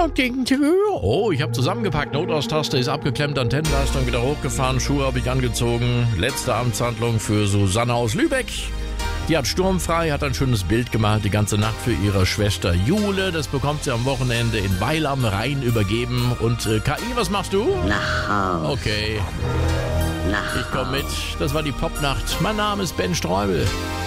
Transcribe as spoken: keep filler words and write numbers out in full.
Oh, ich habe zusammengepackt. Notaus-Taste ist abgeklemmt, Antennenleistung wieder hochgefahren, Schuhe habe ich angezogen. Letzte Amtshandlung für Susanne aus Lübeck. Die hat sturmfrei, hat ein schönes Bild gemalt, die ganze Nacht für ihre Schwester Jule. Das bekommt sie am Wochenende in Weil am Rhein übergeben. Und äh, K I, was machst du? Nach Haus. Okay, Nach ich komm mit. Das war die Popnacht. Mein Name ist Ben Streubel.